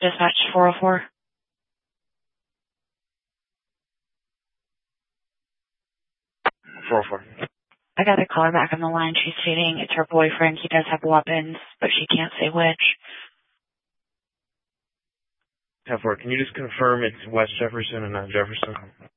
Dispatch 404. I got a caller back on the line. She's stating it's her boyfriend. He does have weapons, but she can't say which. 10-4, can you just confirm it's West Jefferson and not Jefferson?